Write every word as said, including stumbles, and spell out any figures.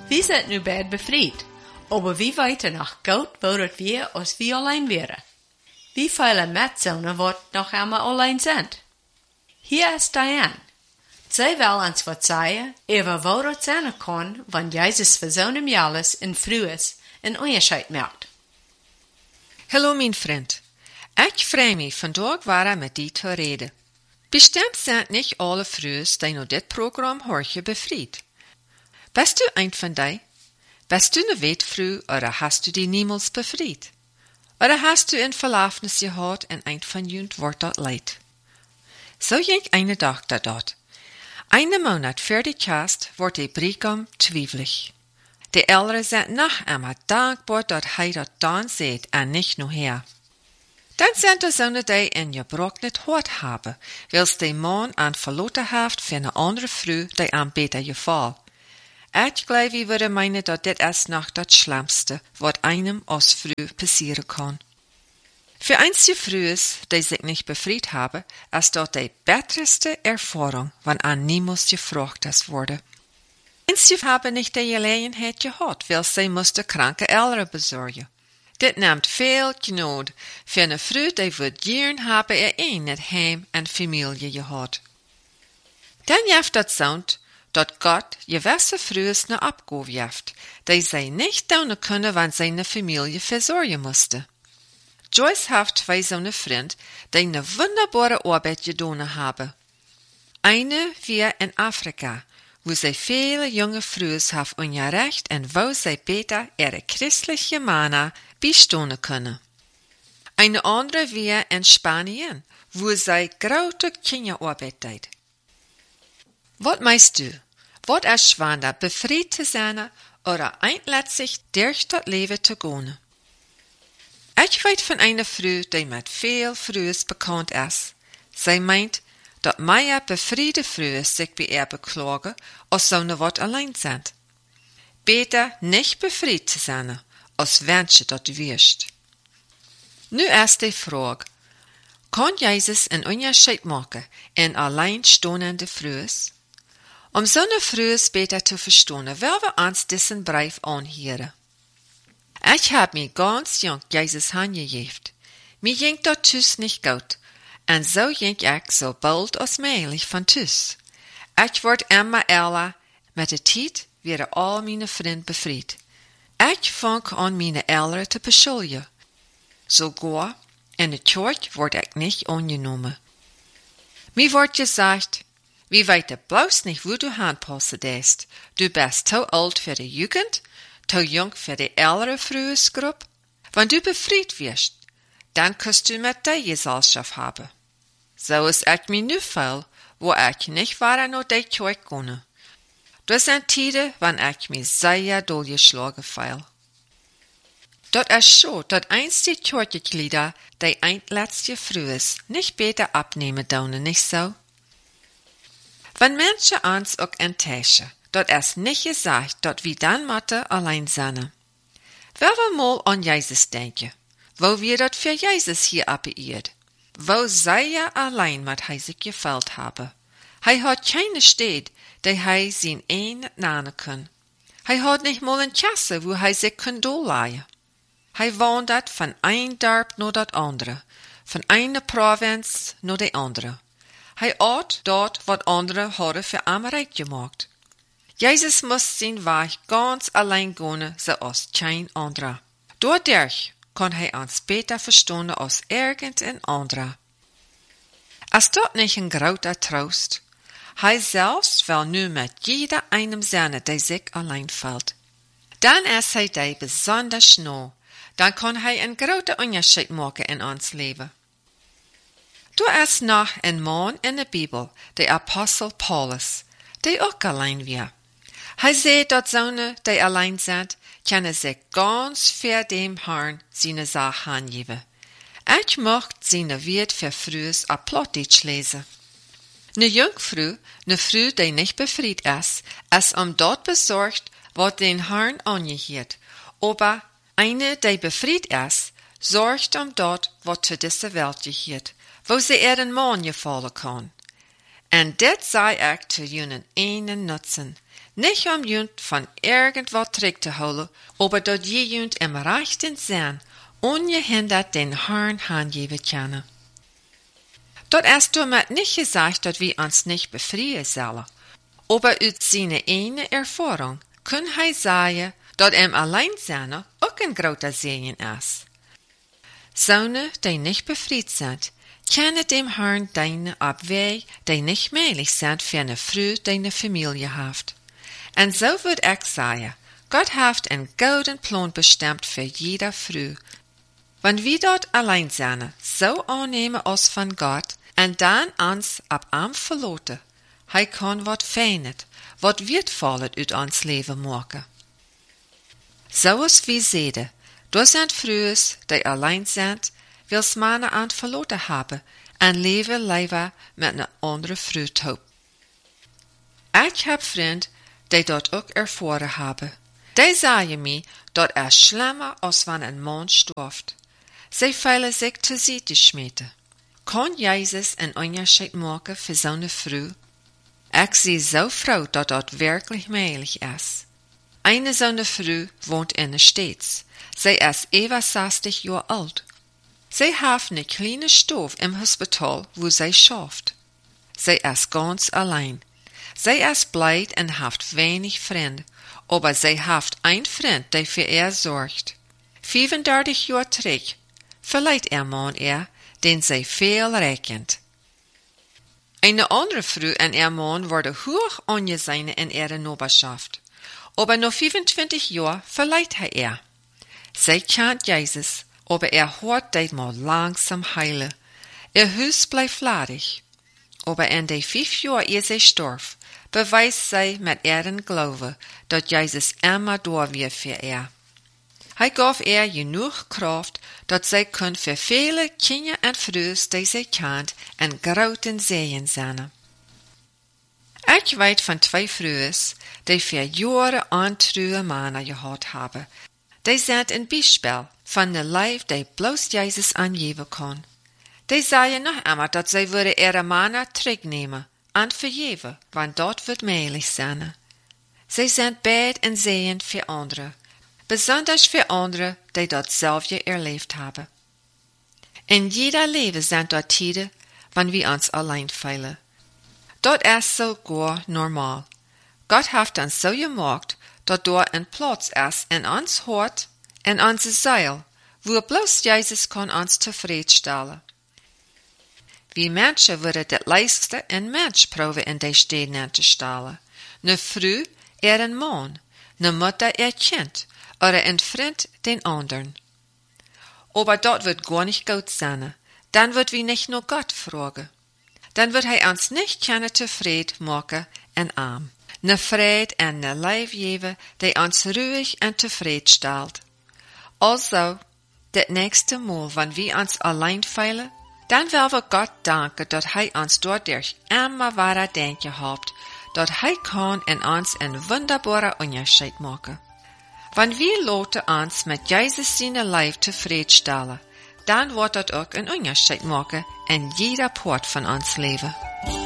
Wir sind nu bad befried, aber wie weiter nach Gott würdet wir, als wir allein wären. Wie viele Metzonen wird noch einmal allein sind? Hier ist Diane. Sie will uns verzeihen, er würdet sein können, wenn Jesus für so einem Jahres in Frühes in Unterscheid merkt. Hallo mijn vriend. Ik freue mich vandaag weer met die te reden. Bestimmt zijn niet alle vrouwen die naar dit programma horen bevrijd. Bist du een van die? Bist du eine Wetfrau oder hast du die niemals befried? Oder hast du ein Verlaufnis gehad en een van junt wordt dat leid? So ging eine dag dat dat. Eine Monat voor de kerst wordt de Brigam twijfelig. De Eltern zijn nog einmal dankbaar dat hij dat dan zegt en niet nur her. Dan zijn de zonen die in je brok niet hart hebben, wils de man aan verloten heeft van een andere vrouw die aan beter geval. Ik geloof we willen meinen dat dit is nog dat schlimmste wat einem als vrouw passieren kan. Für einige Vrouwen die sich nicht befried haben, ist dort die bitterste Erfahrung, wenn an niemals gefragt ist wurde. Einige haben nicht die Gelegenheit gehabt, weil sie mussten kranke Eltern besorgen. Dit nimmt viel Gnade für eine Frau, die wird gern haben ihr ein nicht Heim und Familie gehabt. Dann jeft dat sound, dat Gott gewisse Frauen ne Abgabe jeft, die sie nicht tun können, wenn sie eine Familie versorgen musste. Joyce heeft zwei so eine Freund, die eine wunderbare Arbeit getan haben. Eine wir in Afrika, wo sie viele junge Frauen haben unterrichtet und wo sie beter ihre christliche Männer beistehen können. Eine andere wir in Spanien, wo sie große Kinderarbeit tut. Was meinst du? Was ist schwander, befreit zu sein oder einletzig durch das Leben zu gehen? Ich weet von einer Frau, die mit viel Frühes bekannt ist. Sie meint, dat mehr befriede Frühe sich bei ihr beklagen, als so ne wat allein sind. Beter nicht befried zu sein, als wenn je dat wirst. Nu erst die Frage, kann Jesus einen Unterschied machen in alleinstehende Frühes? Um so ne Frühes beter zu verstehen, werden wir uns diesen Brief anhören. Ich hab mir ganz jung Jesus hangejeft. Mir ging dort tüs nicht gut. Und so ging ich so bald als möglich von tüs. Ich ward immer älter. Mit der Zeit werden all meine Freunde befried. Ich fang an meine Eltern zu beschuldigen. Sogar in der Kirche ward ich nicht angenommen. Mir ward gesagt, wie weit bloß nicht, wo du handpassen dest. Du bist zu alt für die Jugend, zu jung für die ältere Frühesgruppe. Wenn du befried wirst, dann kannst du mit der Gesellschaft haben. So ist ich mir nu viel, wo ich nicht weiter nur die Kirche gehe. Das sind Zeiten, wenn ich mir sehr durchgeschlagen fühle. Dort ist schon, dass einst die Kirchenglieder, die ein letzte Frühes, nicht besser abnehmen dürfen, nicht so? Wenn Menschen uns auch enttäuschen, dort ist nicht gesagt, dass wir dann Mathe allein sind. Wenn wir mal an Jesus denken, wo wir dort für Jesus hier abbeirrt, wo sei er allein mit hij sich gefällt habe. Hij hat keine Stadt, die hij sein ein nicht nennen kann. Hij hat nicht mal ein Kasse, wo hij sich kann doleihen. Hij wandert von ein Dorf nur das andere, von einer Provinz nur die andere. Hij ort dort, wat andere hadden für arm rijk gemacht. Jesus muss sein Weg ganz allein gehen, so als kein anderer. Dadurch kann hij uns besser verstehen als irgendein anderer. Ist das nicht ein großer Trost? Hij selbst will nu mit jeder einem sein, der sich allein fühlt. Dann ist hij die besonders nah. Dann kann hij einen großen Unterschied machen in uns Leben. Du ist noch ein Mann in der Bibel, der Apostel Paulus, der auch allein war. Hij sagt, dass Söhne, die allein sind, können sich ganz für dem Herrn seine Sache angeben. Ich möchte seine Wort für Frühes auf Plattdeutsch lesen. Ne Jungfrau, ne Frau, die nicht befried ist, ist um dort besorgt, was den Herrn angehört. Aber eine, die befried ist, sorgt um dort, was zu dieser Welt gehört, wo sie ihren Mann gefallen kann. Und das sei ich zu jenen einen Nutzen. Nicht om junt van irgendwat terug te houden, aber dat je junt im rechten Sinn ungehindert den Herrn handgeven kunnen. Dat is damit nicht gesagt, dat wir uns nicht befreien sollen, aber uit seine eine Erfahrung kann hij sagen, dat im Alleinsein auch ein großer Segen ist. Zonen die nicht befreit sind, kennen dem Herrn deine Abwehr, die nicht möglich sind für eine Frau, die eine Familie hat. Und so wird ich sagen, Gott hat einen golden Plan bestimmt für jede Frau. Wenn wir dort allein sind, so annehmen uns von Gott und dann uns ab am verloten, hij kann wat feinet, wat wertvoller uit ons Leben machen. So als wir sehen, da sind Frauen, die allein sind, wils Männer an verloten haben, en leven lieber mit einer anderen Frau taub. Ich hab Freunde, die dort auch erfahren haben. Die sagen mir, dat es schlimmer als wenn ein Mann stirbt. Sie fühlen sich zur Seite schmieden. Kann Jesus einen Unterschied machen für so eine Frau? Ich sehe so froh, dass das wirklich möglich ist. Eine so eine Frau wohnt in der Stadt. Sie ist über sechzig Jahre alt. Sie hat eine kleine Stube im Hospital, wo sie schafft. Sie ist ganz allein. Sie ist blöd und hat wenig Freunde, aber sie hat einen Freund, der für ihr sorgt. fünfunddreißig Jahre zurück, vielleicht ihr Mann er, den sie viel rechnet. Eine andere Frau und ihr Mann wurde hoch angesehen in ihrer Nachbarschaft, aber nach fünfundzwanzig Jahren verleiht er er. Sie kennt Jesus, aber er hört deit mal langsam heilen. Ihr Haus bleibt leerig. Aber in de fünf Jahren, ehe sie starb, beweist sie mit ihrem Glauben, dass Jesus immer da wird für ihr. Hij gaf ihr genug Kraft, dass sie kun für viele Kinder und Frauen, die sie kennt, ein großen Segen sein. Ich weiß von zwei Frauen, die für Jahre antruhe Männer gehabt haben. Die sind ein Beispiel von der Leib, die bloß Jesus angeben kann. Die sagen noch einmal, dass sie würde ihre Männer zurücknehmen und vergeben, wann dort wird möglich sein. Sie sind Bett und Sehen für andere, besonders für andere, die dort selber erlebt haben. In jeder Leben sind dort Zeiten, wann wir uns allein fühlen. Dort ist so gar normal. Gott hat uns so gemacht, dass dort ein Platz ist in uns Hort, in unser Seil, wo bloß Jesus kann uns zufriedenstellen. Wie Menschen würden das leiste ein Mensch proben in die Steden zu stellen. Ne Frau, er ein Mann, ne Mutter, ihr Kind, oder ein Freund den anderen. Aber dort wird gar nicht gut sein. Dann wird wir nicht nur Gott fragen. Dann wird er uns nicht keine zufrieden machen und arm. Ne Fried und ne Leib geben, die uns ruhig und zufrieden stellt. Also, das nächste Mal, wenn wir uns allein fühlen, dann wollen wir Gott danken, dass er uns dadurch immer wahrer denken hat, dass er kann in uns ein wunderbarer Unterschied machen. Wenn wir Leute uns mit Jesus seine Leib zufriedenstellen, dann wird das auch ein Unterschied machen in jeder Part von uns Leben.